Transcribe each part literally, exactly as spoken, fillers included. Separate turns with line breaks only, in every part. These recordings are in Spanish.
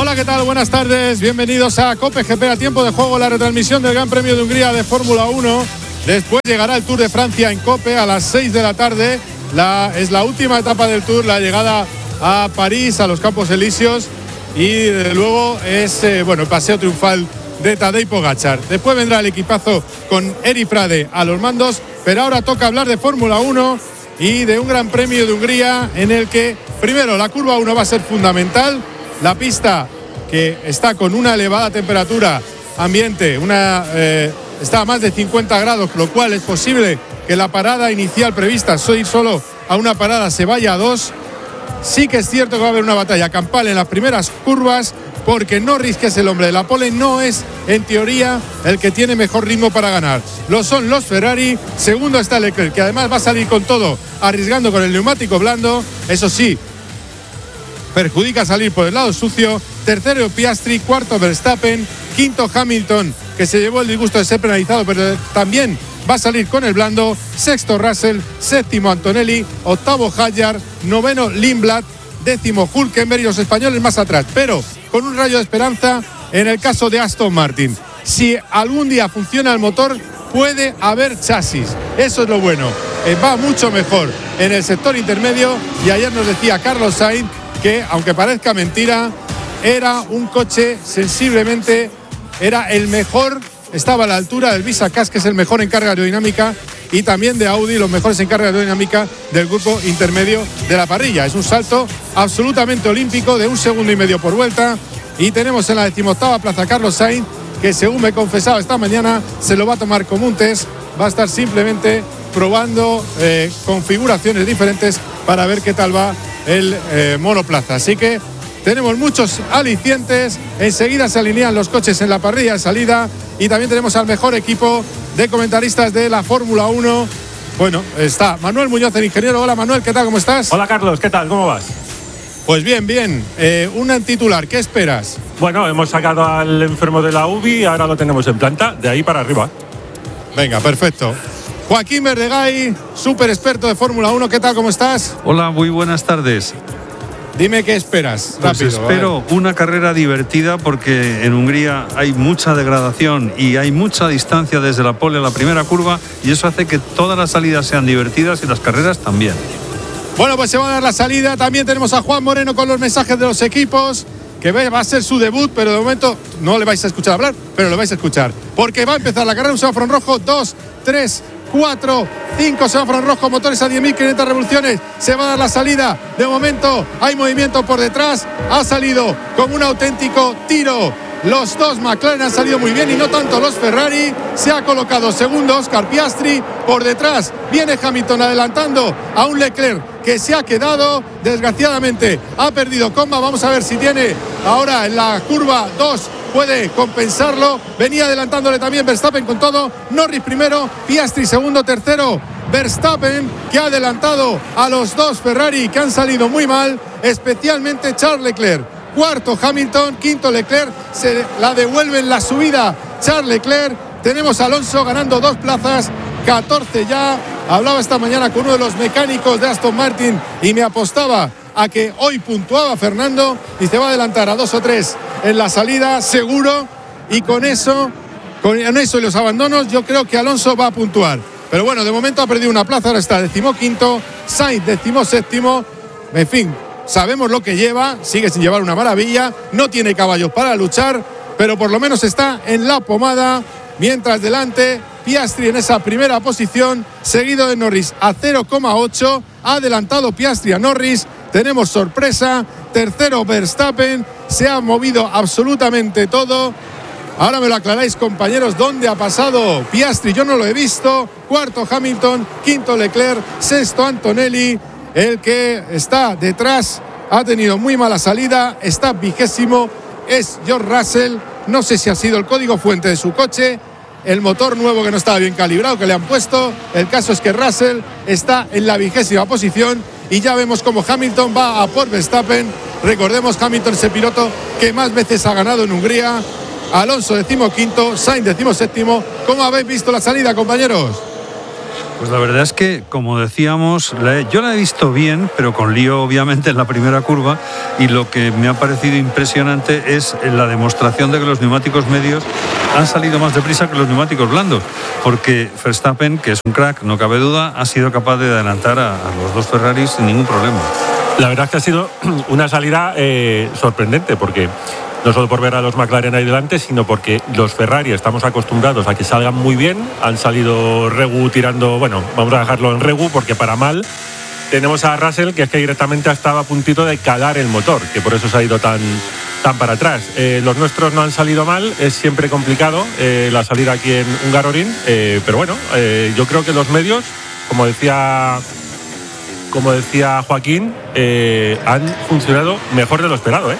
Hola, ¿qué tal? Buenas tardes. Bienvenidos a COPE G P, a tiempo de juego, la retransmisión del Gran Premio de Hungría de Fórmula uno. Después llegará el Tour de Francia en COPE a las seis de la tarde. La, es la última etapa del Tour, la llegada a París, a los Campos Elíseos. Y desde luego es eh, bueno, el paseo triunfal de Tadej Pogačar. Después vendrá el equipazo con Eric Prade a los mandos. Pero ahora toca hablar de Fórmula uno y de un Gran Premio de Hungría en el que, primero, la curva uno va a ser fundamental. La pista, que está con una elevada temperatura ambiente, una, eh, está a más de cincuenta grados, lo cual es posible que la parada inicial prevista, ir solo a una parada, se vaya a dos. Sí que es cierto que va a haber una batalla campal en las primeras curvas, porque Norris, que es el hombre de la pole, no es, en teoría, el que tiene mejor ritmo para ganar. Lo son los Ferrari. Segundo está Leclerc, que además va a salir con todo, arriesgando con el neumático blando. Eso sí, perjudica salir por el lado sucio. Tercero Piastri, cuarto Verstappen, quinto Hamilton, que se llevó el disgusto de ser penalizado, pero también va a salir con el blando. Sexto Russell, séptimo Antonelli, octavo Hadjar, noveno Lindblad, décimo Hülkenberg y los españoles más atrás, pero con un rayo de esperanza en el caso de Aston Martin. Si algún día funciona el motor, puede haber chasis. Eso es lo bueno. Eh, va mucho mejor en el sector intermedio, y ayer nos decía Carlos Sainz que, aunque parezca mentira, era un coche sensiblemente, era el mejor, estaba a la altura del Visa-Cas, que es el mejor en carga aerodinámica, y también de Audi, los mejores en carga aerodinámica del grupo intermedio de la parrilla. Es un salto absolutamente olímpico de un segundo y medio por vuelta, y tenemos en la decimoctava plaza Carlos Sainz, que según me confesaba esta mañana, se lo va a tomar como un test, va a estar simplemente probando eh, configuraciones diferentes para ver qué tal va el eh, monoplaza. Así que tenemos muchos alicientes. Enseguida se alinean los coches en la parrilla de salida, y también tenemos al mejor equipo de comentaristas de la Fórmula uno. Bueno, está Manuel Muñoz, el ingeniero. Hola Manuel, ¿qué tal? ¿Cómo estás?
Hola Carlos, ¿qué tal? ¿Cómo vas?
Pues bien, bien. Eh, un titular, ¿qué esperas?
Bueno, hemos sacado al enfermo de la U B I y ahora lo tenemos en planta, de ahí para arriba.
Venga, perfecto. Joaquín Verdegay, súper experto de Fórmula uno, ¿qué tal? ¿Cómo estás?
Hola, muy buenas tardes.
Dime qué esperas.
Pues
rápido,
espero
vale.
una carrera divertida, porque en Hungría hay mucha degradación y hay mucha distancia desde la pole a la primera curva, y eso hace que todas las salidas sean divertidas y las carreras también.
Bueno, pues se va a dar la salida. También tenemos a Juan Moreno con los mensajes de los equipos, que va a ser su debut, pero de momento no le vais a escuchar hablar, pero lo vais a escuchar, porque va a empezar la carrera. Un semáforo en rojo, dos, tres, cuatro, cinco, semáforo en rojo, motores a diez mil quinientas revoluciones. Se va a dar la salida. De momento hay movimiento por detrás. Ha salido como un auténtico tiro. Los dos McLaren han salido muy bien, y no tanto los Ferrari. Se ha colocado segundo Oscar Piastri. Por detrás viene Hamilton adelantando a un Leclerc que se ha quedado. Desgraciadamente ha perdido comba. Vamos a ver si tiene ahora en la curva dos, puede compensarlo. Venía adelantándole también Verstappen con todo. Norris primero, Piastri segundo, tercero Verstappen, que ha adelantado a los dos Ferrari que han salido muy mal, especialmente Charles Leclerc. Cuarto Hamilton, quinto Leclerc, se la devuelve en la subida Charles Leclerc. Tenemos a Alonso ganando dos plazas, catorce ya. Hablaba esta mañana con uno de los mecánicos de Aston Martin y me apostaba a que hoy puntuaba Fernando, y se va a adelantar a dos o tres en la salida seguro, y con eso, con eso y los abandonos, yo creo que Alonso va a puntuar. Pero bueno, de momento ha perdido una plaza, ahora está decimoquinto, Sainz decimoséptimo. En fin, sabemos lo que lleva, sigue sin llevar una maravilla, no tiene caballos para luchar, pero por lo menos está en la pomada. Mientras delante Piastri en esa primera posición, seguido de Norris a cero coma ocho, ha adelantado Piastri a Norris. Tenemos sorpresa, tercero Verstappen, se ha movido absolutamente todo. Ahora me lo aclaráis, compañeros, ¿dónde ha pasado Piastri? Yo no lo he visto. Cuarto Hamilton, quinto Leclerc, sexto Antonelli. El que está detrás ha tenido muy mala salida, está vigésimo, es George Russell. No sé si ha sido el código fuente de su coche, el motor nuevo que no estaba bien calibrado que le han puesto. El caso es que Russell está en la vigésima posición, y ya vemos cómo Hamilton va a por Verstappen. Recordemos, Hamilton es el piloto que más veces ha ganado en Hungría. Alonso decimoquinto, Sainz decimoséptimo. ¿Cómo habéis visto la salida, compañeros?
Pues la verdad es que, como decíamos, la he, yo la he visto bien, pero con lío obviamente en la primera curva, y lo que me ha parecido impresionante es la demostración de que los neumáticos medios han salido más deprisa que los neumáticos blandos, porque Verstappen, que es un crack, no cabe duda, ha sido capaz de adelantar a, a los dos Ferraris sin ningún problema.
La verdad es que ha sido una salida eh, sorprendente, porque no solo por ver a los McLaren ahí delante, sino porque los Ferrari estamos acostumbrados a que salgan muy bien. Han salido Regu tirando, bueno, vamos a dejarlo en Regu porque para mal. Tenemos a Russell, que es que directamente estaba a puntito de calar el motor, que por eso se ha ido tan, tan para atrás. Eh, los nuestros no han salido mal, es siempre complicado eh, la salida aquí en Hungaroring, eh, pero bueno, eh, yo creo que los medios, como decía, como decía Joaquín, eh, han funcionado mejor de lo esperado, ¿eh?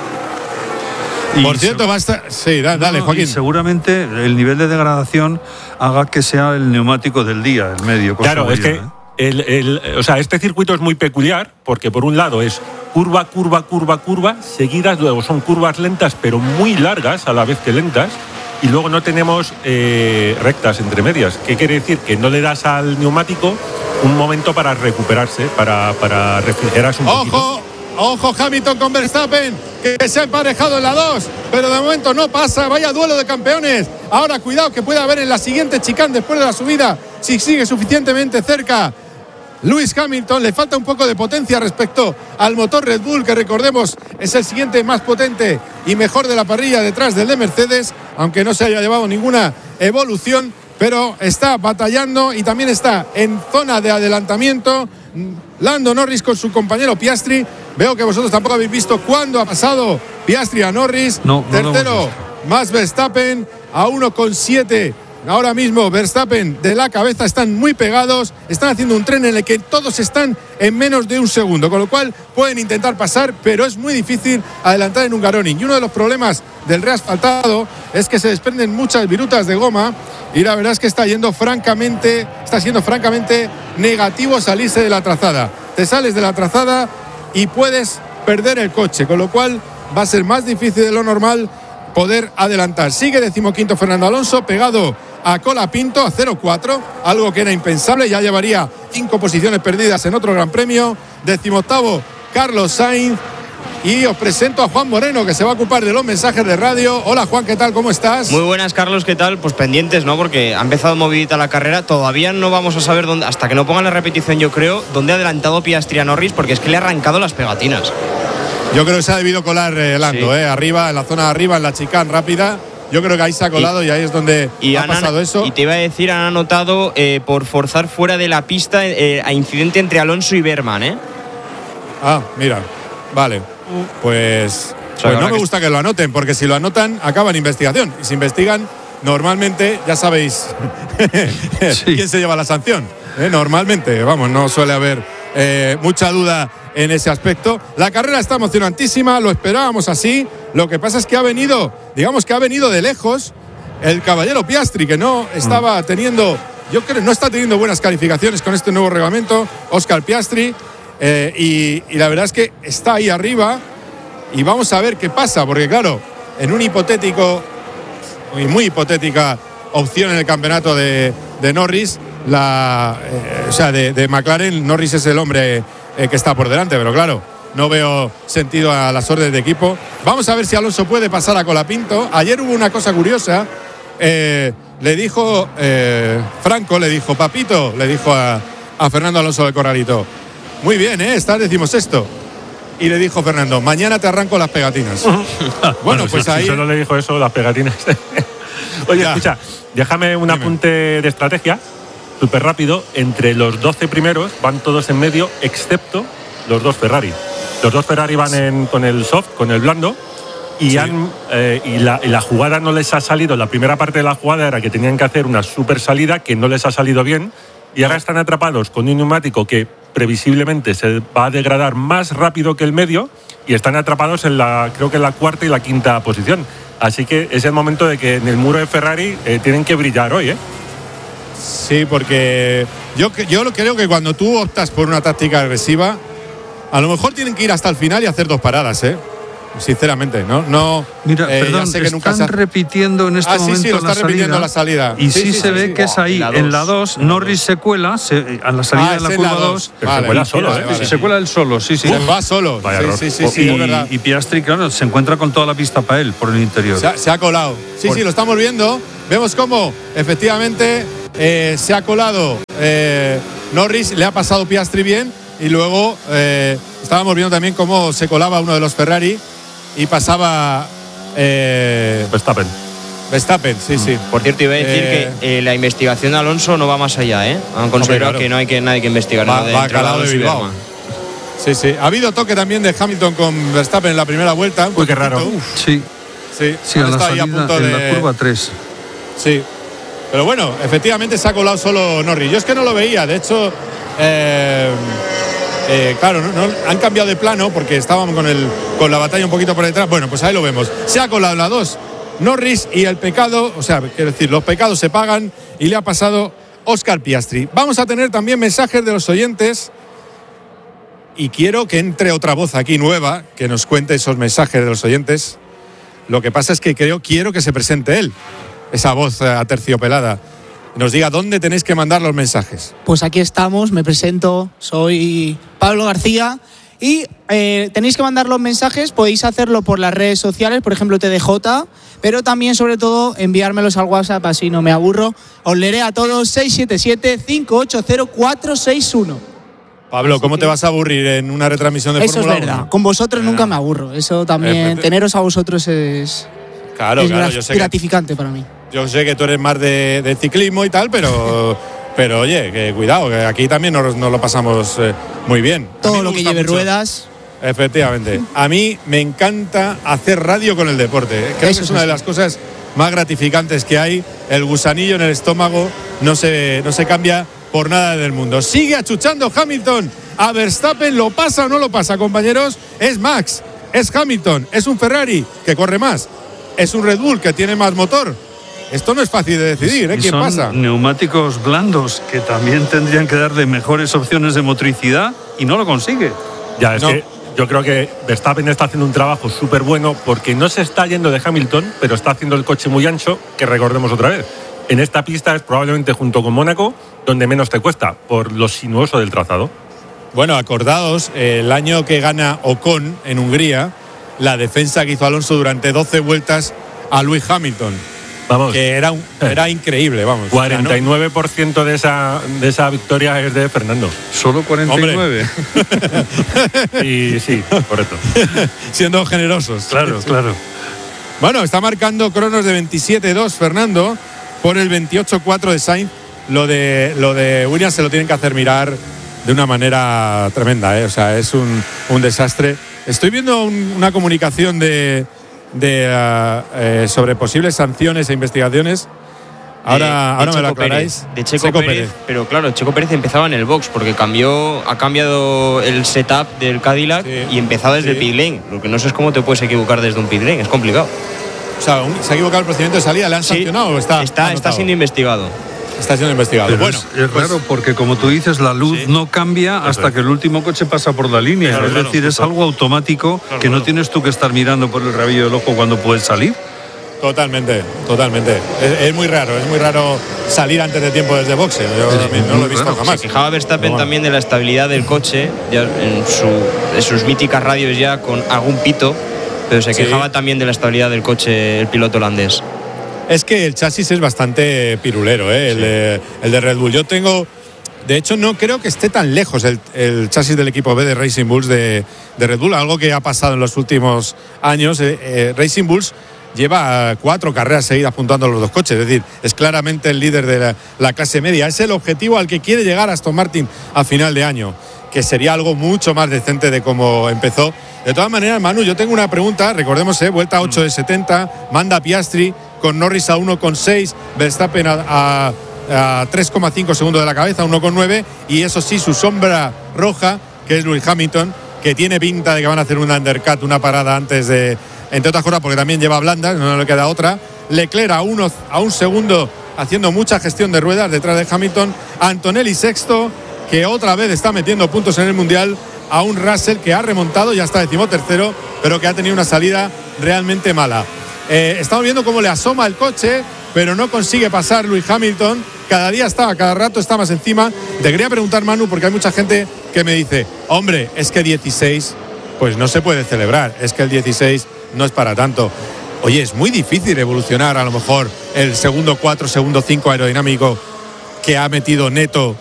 Por cierto, va a estar... Sí, dale,
no,
Joaquín.
Y seguramente el nivel de degradación haga que sea el neumático del día, el medio.
Claro, es que
¿eh?
el, el, o sea, este circuito es muy peculiar porque por un lado es curva, curva, curva, curva, seguidas, luego son curvas lentas pero muy largas a la vez que lentas, y luego no tenemos eh, rectas entre medias. ¿Qué quiere decir? Que no le das al neumático un momento para recuperarse, para, para refrigerarse un poquito.
¡Ojo! Ojo Hamilton con Verstappen, que se ha emparejado en la dos, pero de momento no pasa. Vaya duelo de campeones. Ahora cuidado que puede haber en la siguiente chicane después de la subida, si sigue suficientemente cerca Lewis Hamilton. Le falta un poco de potencia respecto al motor Red Bull, que recordemos es el siguiente más potente y mejor de la parrilla detrás del de Mercedes, aunque no se haya llevado ninguna evolución, pero está batallando y también está en zona de adelantamiento Lando Norris con su compañero Piastri. Veo que vosotros tampoco habéis visto cuándo ha pasado Piastri a Norris.
No, no
Tercero, más Verstappen a uno coma siete. Ahora mismo Verstappen de la cabeza, están muy pegados, están haciendo un tren en el que todos están en menos de un segundo, con lo cual pueden intentar pasar, pero es muy difícil adelantar en un Hungaroring. Y uno de los problemas del reasfaltado es que se desprenden muchas virutas de goma, y la verdad es que está yendo francamente, está siendo francamente negativo salirse de la trazada. Te sales de la trazada y puedes perder el coche, con lo cual va a ser más difícil de lo normal poder adelantar. Sigue decimoquinto Fernando Alonso, pegado a Colapinto, a cero cuatro, algo que era impensable, ya llevaría cinco posiciones perdidas en otro Gran Premio. Decimoctavo Carlos Sainz. Y os presento a Juan Moreno, que se va a ocupar de los mensajes de radio. Hola Juan, ¿qué tal? ¿Cómo estás?
Muy buenas, Carlos, ¿qué tal? Pues pendientes, ¿no? Porque ha empezado movidita la carrera. Todavía no vamos a saber dónde, hasta que no pongan la repetición, yo creo, dónde ha adelantado Piastri a Norris, porque es que le ha arrancado las pegatinas.
Yo creo que se ha debido colar eh, Lando, sí. eh, arriba, en la zona de arriba, en la chicane rápida. Yo creo que ahí se ha colado y, y ahí es donde
y
ha
han,
pasado eso.
Y te iba a decir, han anotado eh, por forzar fuera de la pista eh, a incidente entre Alonso y Berman, ¿eh?
Ah, mira, vale. Pues, o sea, pues no me gusta que lo anoten, porque si lo anotan, acaban investigación. Y si investigan, normalmente, ya sabéis sí. quién se lleva la sanción. ¿eh? Normalmente, vamos, no suele haber eh, mucha duda en ese aspecto. La carrera está emocionantísima, lo esperábamos así. Lo que pasa es que ha venido, digamos que ha venido de lejos el caballero Piastri, que no estaba teniendo, yo creo, no está teniendo buenas calificaciones con este nuevo reglamento, Oscar Piastri. Eh, y, y la verdad es que está ahí arriba y vamos a ver qué pasa, porque claro, en un hipotético y muy hipotética opción en el campeonato de, de Norris, la, eh, o sea, de, de McLaren, Norris es el hombre eh, que está por delante, pero claro, no veo sentido a las órdenes de equipo. Vamos a ver si Alonso puede pasar a Colapinto. Ayer hubo una cosa curiosa, eh, le dijo eh, Franco, le dijo Papito, le dijo a, a Fernando Alonso del Corralito: muy bien, ¿eh? Estás decimosexto. Y le dijo Fernando: mañana te arranco las pegatinas.
bueno,
bueno, pues
si,
ahí.
Si solo le dijo eso, las pegatinas. Oye, ya. Escucha, déjame un Dime. apunte de estrategia, súper rápido. Entre los doce primeros van todos en medio, excepto los dos Ferrari. Los dos Ferrari van en, con el soft, con el blando. Y, sí. han, eh, y, la, y la jugada no les ha salido. La primera parte de la jugada era que tenían que hacer una super salida que no les ha salido bien. Y ahora están atrapados con un neumático que previsiblemente se va a degradar más rápido que el medio, y están atrapados en la, creo que en la cuarta y la quinta posición. Así que es el momento de que en el muro de Ferrari eh, tienen que brillar hoy, ¿eh?
Sí, porque yo, yo creo que cuando tú optas por una táctica agresiva, a lo mejor tienen que ir hasta el final y hacer dos paradas, ¿eh? sinceramente. No, no.
Mira,
eh,
perdón,
ya sé que
están
nunca se ha...
repitiendo en este
ah,
momento
sí, sí, lo
la,
está repitiendo
salida,
la salida.
y sí,
sí,
sí
sí,
se ve
sí.
que es ahí,
la
en la
dos.
dos, Norris se cuela se, a la salida
Ah,
de la
es
curva
en la
dos.
Pero
Vale,
se cuela
vale,
solo,
vale,
¿eh?
vale.
Se cuela él solo, sí, sí.
Se va solo.
Vaya
sí,
error.
sí, sí, sí,
y,
es verdad.
y Piastri, claro, se encuentra con toda la pista para él por el interior.
Se ha, se ha colado. Sí,
Por-
sí, lo estamos viendo. Vemos cómo efectivamente eh, se ha colado eh, Norris, le ha pasado Piastri bien y luego eh, estábamos viendo también cómo se colaba uno de los Ferrari y pasaba eh,
Verstappen.
Verstappen, sí, sí.
Por cierto, iba a decir
Eh,
que eh, la investigación de Alonso no va más allá, ¿eh? Han considerado
claro.
que no hay que nadie que investigar.
Va-
lo de
va
entre
calado de
Alonso y
Bilbao.
Berman.
Sí, sí. Ha habido toque también de Hamilton con Verstappen en la primera vuelta. un
Uy, qué
poquito.
raro.
Sí,
Sí,
sí,
han
a la
estado ahí a
salida
punto
en
de-
la curva tres.
Sí. Pero bueno, efectivamente se ha colado solo Norris. Yo es que no lo veía. De hecho, eh, eh, claro, no, no, han cambiado de plano porque estábamos con, el, con la batalla un poquito por detrás. Bueno, pues ahí lo vemos. Se ha colado la dos Norris y el pecado, o sea, quiero decir, los pecados se pagan y le ha pasado Óscar Piastri. Vamos a tener también mensajes de los oyentes y quiero que entre otra voz aquí nueva que nos cuente esos mensajes de los oyentes. Lo que pasa es que creo, quiero que se presente él, esa voz eh, aterciopelada. Nos diga dónde tenéis que mandar los mensajes.
Pues aquí estamos, me presento, soy Pablo García y eh, tenéis que mandar los mensajes, podéis hacerlo por las redes sociales, por ejemplo T D J, pero también sobre todo enviármelos al WhatsApp, así no me aburro. Os leeré a todos seis siete siete, cinco ocho cero, cuatro seis uno.
Pablo, ¿cómo
que-
te vas a aburrir en una retransmisión de
Eso es
Fórmula
verdad,
uno?
con vosotros
Ah.
nunca me aburro, eso también,
Efecti-
teneros a vosotros es,
Claro,
es
claro,
grat-
yo sé, que,
gratificante para mí.
yo sé que tú eres más de, de ciclismo y tal, pero, pero oye, que cuidado, que aquí también nos, nos lo pasamos eh, muy bien. A mí
Todo
me
lo que
gusta
lleve
mucho.
ruedas,
Efectivamente. A mí me encanta hacer radio con el deporte. Creo
Eso
que es
es
una de
así.
las cosas más gratificantes que hay. El gusanillo en el estómago no se, no se cambia por nada del mundo. Sigue achuchando Hamilton a Verstappen. ¿Lo pasa o no lo pasa, compañeros? Es Max, es Hamilton, es un Ferrari que corre más, es un Red Bull que tiene más motor. Esto no es fácil de decidir, ¿eh?
Y
¿Quién
son
pasa?
neumáticos blandos que también tendrían que darle mejores opciones de motricidad y no lo consigue.
Ya, es
No.
que yo creo que Verstappen está haciendo un trabajo súper bueno porque no se está yendo de Hamilton, pero está haciendo el coche muy ancho, que recordemos otra vez. En esta pista es probablemente junto con Mónaco donde menos te cuesta, por lo sinuoso del trazado.
Bueno, acordaos, el año que gana Ocon en Hungría, la defensa que hizo Alonso durante doce vueltas a Lewis Hamilton,
Vamos,
que era, un- era increíble, vamos.
cuarenta y nueve por ciento de esa, de esa victoria es de Fernando.
Solo cuarenta y nueve.
Y sí, correcto.
Ganó siendo generosos.
Claro, claro.
Bueno, está marcando cronos de veintisiete dos Fernando por el veintiocho cuatro de Sainz. Lo de, lo de Williams se lo tienen que hacer mirar de una manera tremenda, ¿eh? O sea, es un, un desastre. Estoy viendo un- una comunicación de, de ah, eh, sobre posibles sanciones e investigaciones. Ahora,
de- de
ahora me lo
Checo
aclaráis.
Pérez, de Checo, Pérez, pero claro, Checo Pérez empezaba en el box porque cambió, ha cambiado el setup del Cadillac
Sí,
y empezaba desde
sí.
el pit lane. Lo que no sé es cómo te puedes equivocar desde un pit lane, es complicado.
O sea, un- ¿se ha equivocado el procedimiento de salida? ¿Le han
Sí,
sancionado o está
está, está
anotado?
siendo investigado.
Está siendo investigado.
Pero
bueno,
es, es
pues-
raro porque, como tú dices, la luz
Sí.
no cambia hasta
es.
que el último coche pasa por la línea.
Claro,
es
claro,
decir, es
justo.
algo automático
Claro,
que no
claro.
tienes tú que estar mirando por el rabillo del ojo cuando puedes salir.
Totalmente, totalmente. Es, es muy raro, es muy raro salir antes de tiempo desde boxe. Yo
Es
no lo he
muy
visto
raro.
jamás.
Se quejaba Verstappen
Pero bueno.
también de la estabilidad del coche, ya en, su, en sus míticas radios ya con algún pito, pero se
Sí.
quejaba también de la estabilidad del coche el piloto holandés.
Es que el chasis es bastante pirulero, ¿eh? el, de, el de Red Bull. Yo tengo, de hecho, no creo que esté tan lejos el, el chasis del equipo B de Racing Bulls de, de Red Bull, algo que ha pasado en los últimos años. Eh, eh, Racing Bulls lleva cuatro carreras seguidas puntuando los dos coches, es decir, es claramente el líder de la, la clase media. Es el objetivo al que quiere llegar Aston Martin a final de año, que sería algo mucho más decente de cómo empezó. De todas maneras, Manu, yo tengo una pregunta. Recordemos, eh, vuelta a ocho de setenta, manda Piastri con Norris a uno coma seis, Verstappen a, a, a tres coma cinco segundos de la cabeza, uno coma nueve, y eso sí, su sombra roja, que es Lewis Hamilton, que tiene pinta de que van a hacer un undercut, una parada antes de, entre otras cosas, porque también lleva blandas, no le queda otra. Leclerc a, uno, a un segundo, haciendo mucha gestión de ruedas detrás de Hamilton. Antonelli sexto, que otra vez está metiendo puntos en el Mundial, a un Russell que ha remontado, ya está decimotercero, pero que ha tenido una salida realmente mala. Eh, estamos viendo cómo le asoma el coche, pero no consigue pasar Lewis Hamilton. Cada día está, cada rato está más encima. Te quería preguntar, Manu, porque hay mucha gente que me dice, hombre, es que dieciséis, pues no se puede celebrar, es que el dieciséis no es para tanto. Oye, es muy difícil evolucionar a lo mejor el segundo cuatro, segundo cinco aerodinámico que ha metido neto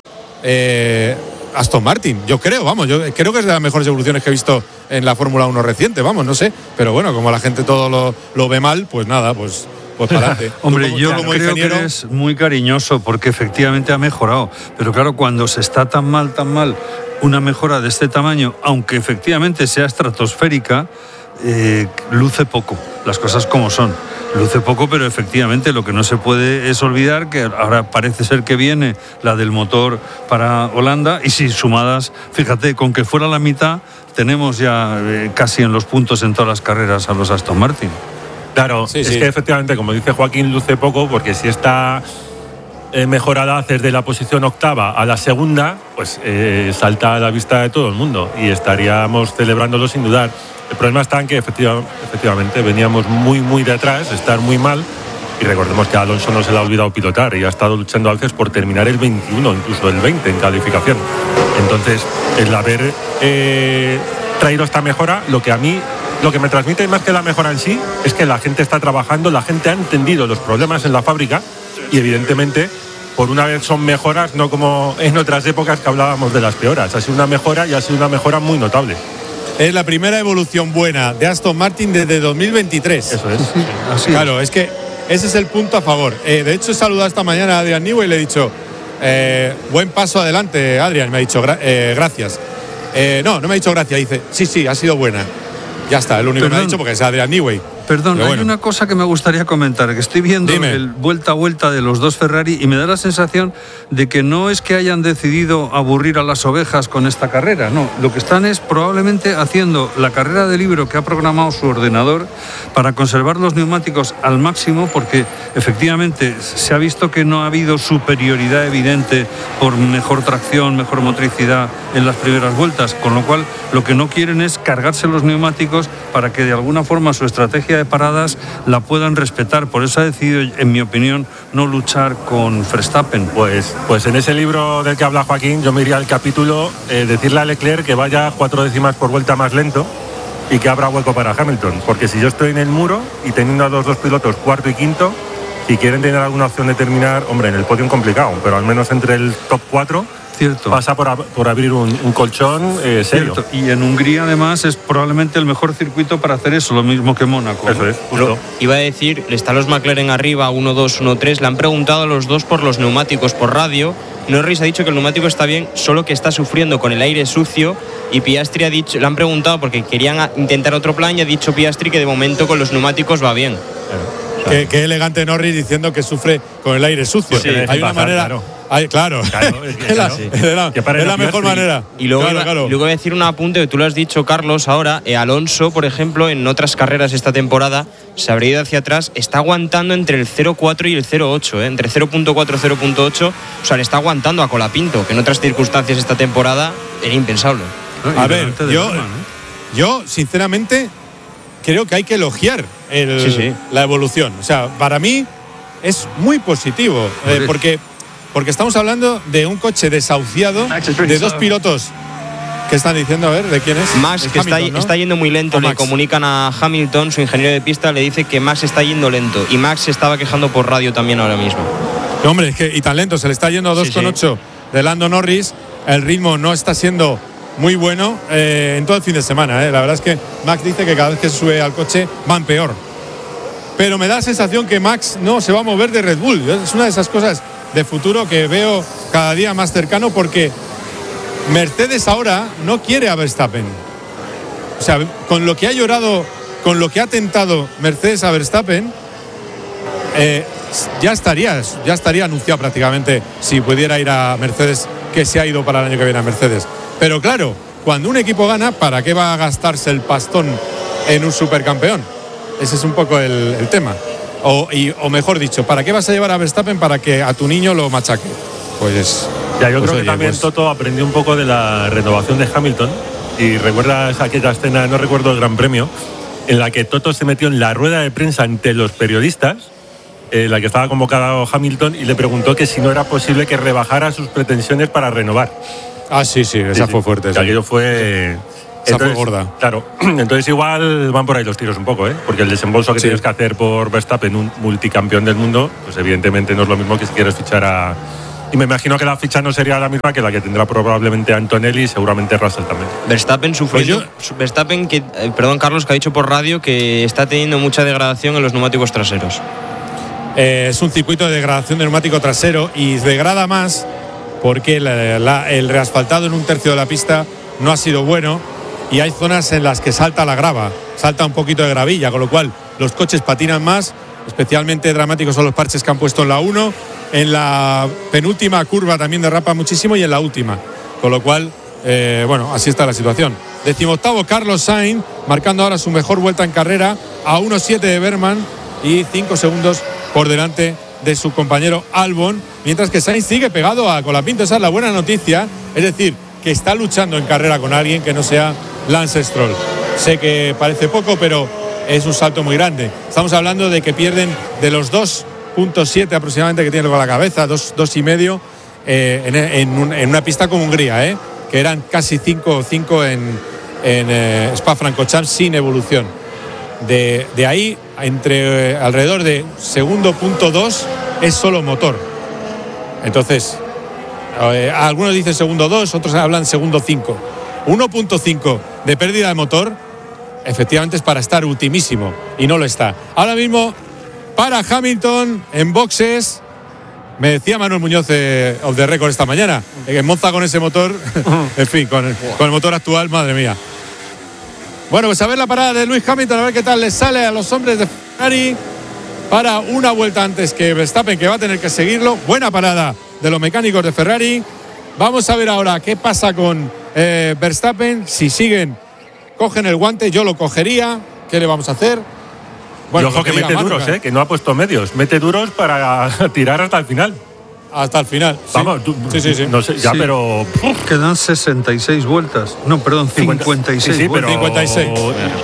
eh, Aston Martin. Yo creo, vamos, yo creo que es de las mejores evoluciones que he visto en la Fórmula uno reciente, vamos, no sé. Pero bueno, como la gente todo lo, lo ve mal, pues nada, pues... Pues para adelante.
Hombre,
como,
yo
como
creo
ingeniero...
que es muy cariñoso porque efectivamente ha mejorado. Pero claro, cuando se está tan mal, tan mal, una mejora de este tamaño, aunque efectivamente sea estratosférica, eh, luce poco. Las cosas como son. Luce poco, pero efectivamente lo que no se puede es olvidar que ahora parece ser que viene la del motor para Holanda y si sumadas, fíjate, con que fuera la mitad, tenemos ya eh, casi en los puntos en todas las carreras a los Aston Martin.
Claro,
sí,
es
sí.
que efectivamente, como dice Joaquín, luce poco porque si está eh, mejorada desde la posición octava a la segunda, pues eh, salta a la vista de todo el mundo y estaríamos celebrándolo sin dudar. El problema está en que efectiva, efectivamente veníamos muy, muy de atrás, estar muy mal y recordemos que a Alonso no se le ha olvidado pilotar y ha estado luchando a veces por terminar el veintiuno, incluso el veinte en calificación. Entonces, el haber eh, traído esta mejora, lo que a mí... Lo que me transmite más que la mejora en sí es que la gente está trabajando, la gente ha entendido los problemas en la fábrica y evidentemente por una vez son mejoras, no como en otras épocas que hablábamos de las peoras. Ha sido una mejora y ha sido una mejora muy notable.
Es la primera evolución buena de Aston Martin desde dos mil veintitrés.
Eso es.
Sí, así
Claro,
es.
es que ese es el punto a favor. Eh, de hecho, he saludado esta mañana a Adrian Newey y le he dicho, eh, buen paso adelante, Adrian. Me ha dicho, gra- eh, gracias. Eh, no, no me ha dicho gracias. Dice, sí, sí, ha sido buena. Ya está, el único que me ha dicho porque es Adrian Newey.
Perdón,
Pero
hay
bueno.
una cosa que me gustaría comentar, que estoy viendo
Dime.
el vuelta a vuelta de los dos Ferrari y me da la sensación de que no es que hayan decidido aburrir a las ovejas con esta carrera, no, lo que están es probablemente haciendo la carrera de libro que ha programado su ordenador para conservar los neumáticos al máximo porque efectivamente se ha visto que no ha habido superioridad evidente por mejor tracción, mejor motricidad en las primeras vueltas, con lo cual lo que no quieren es cargarse los neumáticos para que de alguna forma su estrategia de paradas la puedan respetar. Por eso ha decidido, en mi opinión, no luchar con Verstappen.
Pues, pues en ese libro del que habla Joaquín, yo me iría al capítulo eh, decirle a Leclerc que vaya cuatro décimas por vuelta más lento y que abra hueco para Hamilton. Porque si yo estoy en el muro y teniendo a los dos pilotos cuarto y quinto, si quieren tener alguna opción de terminar, hombre, en el podio complicado, pero al menos entre el top cuatro.
Cierto.
Pasa por, ab- por abrir un, un colchón eh, serio.
Cierto. Y en Hungría, además, es probablemente el mejor circuito para hacer eso, lo mismo que Mónaco.
Eso
¿no?
es, justo.
Iba a decir, están los McLaren arriba, uno dos, uno tres. Le han preguntado a los dos por los neumáticos por radio. Norris ha dicho que el neumático está bien, solo que está sufriendo con el aire sucio. Y Piastri ha dicho, le han preguntado porque querían a- intentar otro plan y ha dicho Piastri que de momento con los neumáticos va bien.
Qué, qué elegante Norris diciendo que sufre con el aire sucio.
Sí, dejen
hay una
pasar,
manera.
claro.
Hay, claro,
Claro, es que,
es la,
claro.
es la-
Que paren
es la
a
mejor
Piastri.
manera.
Y luego,
claro,
iba,
claro.
luego voy a decir un apunte que tú lo has dicho, Carlos, ahora. Eh, Alonso, por ejemplo, en otras carreras esta temporada, se habría ido hacia atrás, está aguantando entre el cero punto cuatro y el cero punto ocho, eh, entre cero punto cuatro y cero punto ocho. O sea, le está aguantando a Colapinto, que en otras circunstancias esta temporada era impensable.
¿no? Y
A ver,
delante de
yo,
Norman, ¿eh?
yo sinceramente creo que hay que elogiar el-
Sí, sí.
la evolución. O sea, para mí es muy positivo, eh,
Joder.
porque, porque estamos hablando de un coche desahuciado, de dos pilotos que están diciendo, a ver, ¿de quién es?
Max,
Es
que está,
Hamilton, ¿no?
está yendo muy lento,
O
le
Max.
comunican a Hamilton, su ingeniero de pista, le dice que Max está yendo lento. Y Max se estaba quejando por radio también ahora mismo.
No, hombre, es que y tan lento, se le está yendo a
Sí,
dos coma ocho de Lando Norris, el ritmo no está siendo muy bueno eh, en todo el fin de semana. Eh. La verdad es que Max dice que cada vez que se sube al coche van peor. Pero me da la sensación que Max no se va a mover de Red Bull. Es una de esas cosas de futuro que veo cada día más cercano porque Mercedes ahora no quiere a Verstappen. O sea, con lo que ha llorado, con lo que ha tentado Mercedes a Verstappen, eh, ya estaría, ya estaría anunciado prácticamente si pudiera ir a Mercedes, que se ha ido para el año que viene a Mercedes. Pero claro, cuando un equipo gana, ¿para qué va a gastarse el pastón en un supercampeón? Ese es un poco el, el tema. O, y, o mejor dicho, ¿para qué vas a llevar a Verstappen para que a tu niño lo machaque? Pues
Ya, yo
pues
creo
oye,
que también
pues-
Toto aprendió un poco de la renovación de Hamilton Y recuerdas aquella escena, no recuerdo el Gran Premio, en la que Toto se metió en la rueda de prensa ante los periodistas, en la que estaba convocado Hamilton, y le preguntó que si no era posible que rebajara sus pretensiones para renovar.
Ah, sí, sí, esa
sí,
fue
sí.
fuerte.
Sí. Aquello fue...
Esa
entonces,
fue gorda.
Claro, entonces igual van por ahí los tiros un poco, ¿eh? Porque el desembolso que sí. tienes que hacer por Verstappen, un multicampeón del mundo, pues evidentemente no es lo mismo que si quieres fichar a... Y me imagino que la ficha no sería la misma que la que tendrá probablemente Antonelli y seguramente Russell también.
Verstappen sufriendo... Pues yo... Verstappen, que, eh, perdón Carlos, que ha dicho por radio que está teniendo mucha degradación en los neumáticos traseros.
Eh, es un circuito de degradación de neumático trasero y degrada más porque la, la, el reasfaltado en un tercio de la pista no ha sido bueno y hay zonas en las que salta la grava, salta un poquito de gravilla, con lo cual los coches patinan más. Especialmente dramáticos son los parches que han puesto en la uno, en la penúltima curva también derrapa muchísimo y en la última, con lo cual eh, bueno, así está la situación. Decimoctavo Carlos Sainz, marcando ahora su mejor vuelta en carrera a uno siete de Berman y cinco segundos por delante de su compañero Albon, mientras que Sainz sigue pegado a Colapinto. Esa es la buena noticia, es decir, que está luchando en carrera con alguien que no sea Lance Stroll. Sé que parece poco, pero es un salto muy grande. Estamos hablando de que pierden de los dos punto siete aproximadamente que tiene con la cabeza, dos, dos y medio eh, en, en, un, en una pista como Hungría, eh, que eran casi cinco en, en eh, Spa-Francorchamps sin evolución. De, de ahí, entre eh, alrededor de segundo punto dos es solo motor. Entonces, eh, algunos dicen segundo dos, otros hablan segundo cinco. uno punto cinco de pérdida de motor, efectivamente es para estar ultimísimo y no lo está. Ahora mismo, para Hamilton en boxes, me decía Manuel Muñoz eh, of the record esta mañana, que en Monza con ese motor, en fin, con el, con el motor actual, madre mía. Bueno, pues a ver la parada de Lewis Hamilton, a ver qué tal les sale a los hombres de Ferrari para una vuelta antes que Verstappen, que va a tener que seguirlo. Buena parada de los mecánicos de Ferrari. Vamos a ver ahora qué pasa con eh, Verstappen. Si siguen, cogen el guante, yo lo cogería. ¿Qué le vamos a hacer?
Bueno, y ojo que, que mete duros, eh, que no ha puesto medios. Mete duros para tirar hasta el final. Hasta el final. Sí. Vamos, tú,
sí, sí, sí.
No sé, ya,
sí.
pero.
Uf. Quedan sesenta y seis vueltas. No, perdón, cincuenta y seis.
Sí, sí, pero
cincuenta y seis.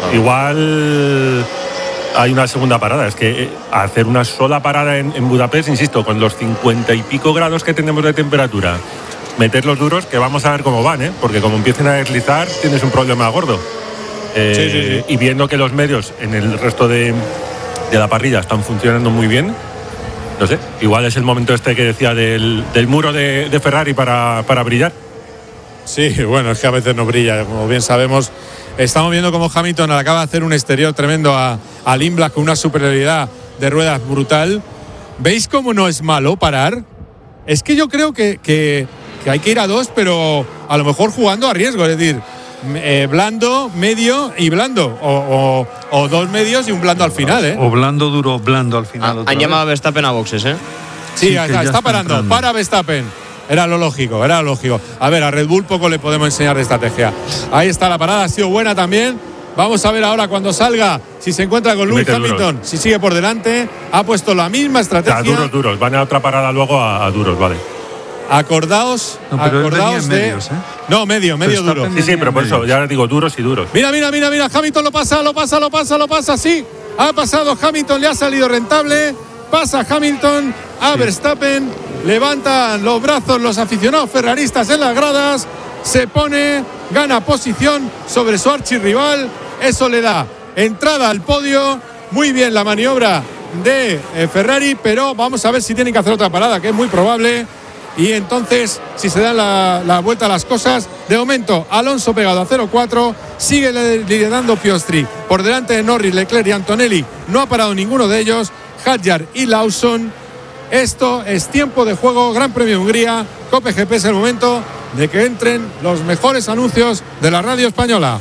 Igual hay una segunda parada. Es que hacer una sola parada en, en Budapest, insisto, con los cincuenta y pico grados que tenemos de temperatura, meter los duros, que vamos a ver cómo van, ¿eh? Porque como empiecen a deslizar, tienes un problema gordo. Eh,
sí, sí, sí.
Y viendo que los medios en el resto de, de la parrilla están funcionando muy bien, no sé, igual es el momento este que decía del, del muro de, de Ferrari para, para brillar.
Sí, bueno, es que a veces no brilla, como bien sabemos. Estamos viendo cómo Hamilton acaba de hacer un exterior tremendo a, a Lindblad con una superioridad de ruedas brutal. ¿Veis cómo no es malo parar? Es que yo creo que, que, que hay que ir a dos, pero a lo mejor jugando a riesgo, es decir, eh, blando, medio y blando, o, o, o dos medios y un blando al final, ¿eh?
O blando, duro, blando al final.
Ah, han vez. llamado a Verstappen a boxes, ¿eh?
Sí, sí está, está parando,
entrando.
para Verstappen. Era lo lógico, era lo lógico. A ver, a Red Bull poco le podemos enseñar de estrategia. Ahí está la parada, ha sido buena también. Vamos a ver ahora cuando salga, si se encuentra con Lewis Hamilton, duros. Si sigue por delante, ha puesto la misma estrategia.
O sea, duros, duros, van a otra parada luego a, a duros, vale.
Acordaos,
no, pero
acordaos de…
medios, ¿eh?
No, medio, medio duro.
Sí, sí, pero por eso, ya digo duros y duros.
Mira, mira, mira, mira, Hamilton lo pasa, lo pasa, lo pasa, lo pasa, sí. Ha pasado Hamilton, le ha salido rentable. Pasa Hamilton a sí. Verstappen, levantan los brazos los aficionados ferraristas en las gradas, se pone, gana posición sobre su archirrival, eso le da entrada al podio. Muy bien la maniobra de eh, Ferrari, pero vamos a ver si tienen que hacer otra parada, que es muy probable. Y entonces, si se dan la, la vuelta a las cosas, de momento Alonso pegado a cero cuatro, sigue liderando Piastri por delante de Norris, Leclerc y Antonelli, no ha parado ninguno de ellos. Hadjar y Lawson. Esto es tiempo de juego, Gran Premio de Hungría, Cope G P. Es el momento de que entren los mejores anuncios de la radio española.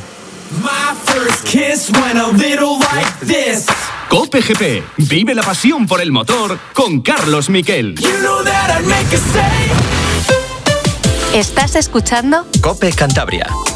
Cope G P, vive la pasión por el motor con Carlos Miquel.
¿Estás escuchando?
Cope Cantabria.